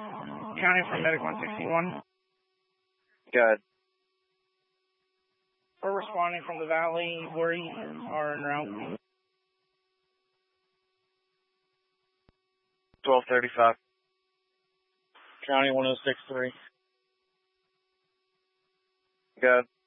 County for Medic 161. Good. We're responding from the valley where you are en route. 1235. County 1063. Good.